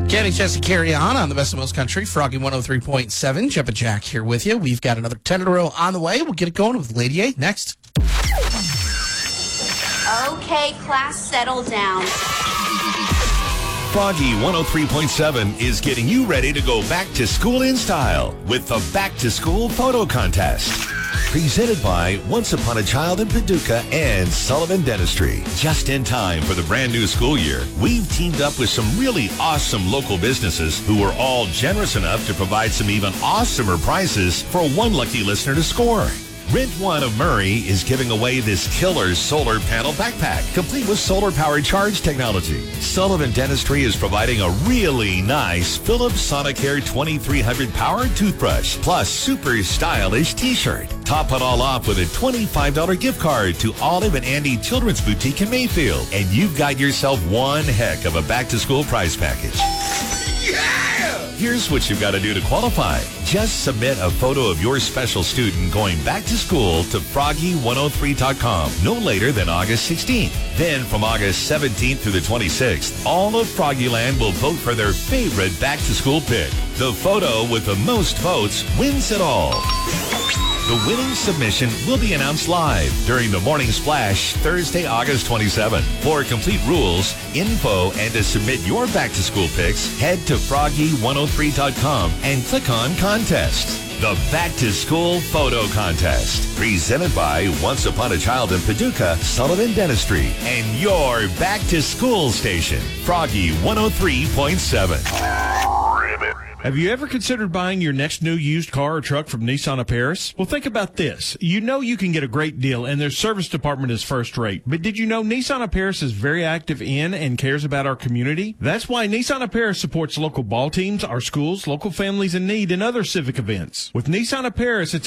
Kenny, Jesse, carry on the Best of Most Country, Froggy 103.7. Jeff and Jack here with you. We've got another 10 in a row on the way. We'll get it going with Lady A next. Okay, class, settle down. Froggy 103.7 is getting you ready to go back to school in style with the Back to School Photo Contest. Presented by Once Upon a Child in Paducah and Sullivan Dentistry. Just in time for the brand new school year, we've teamed up with some really awesome local businesses who are all generous enough to provide some even awesomer prizes for one lucky listener to score. Rent One of Murray is giving away this killer solar panel backpack, complete with solar-powered charge technology. Sullivan Dentistry is providing a really nice Philips Sonicare 2300 powered toothbrush, plus super stylish t-shirt. Top it all off with a $25 gift card to Olive and Andy Children's Boutique in Mayfield. And you've got yourself one heck of a back-to-school prize package. Here's what you've got to do to qualify. Just submit a photo of your special student going back to school to Froggy103.com no later than August 16th. Then from August 17th through the 26th, all of Froggyland will vote for their favorite back-to-school pick. The photo with the most votes wins it all. The winning submission will be announced live during the Morning Splash Thursday, August 27th. For complete rules, info, and to submit your back-to-school picks, head to Froggy103.com and click on Contest. The Back-to-School Photo Contest. Presented by Once Upon a Child in Paducah, Sullivan Dentistry, and your back-to-school station, Froggy 103.7. Have you ever considered buying your next new used car or truck from Nissan of Paris? Well, think about this. You know you can get a great deal, and their service department is first rate. But did you know Nissan of Paris is very active in and cares about our community? That's why Nissan of Paris supports local ball teams, our schools, local families in need, and other civic events. With Nissan of Paris, it's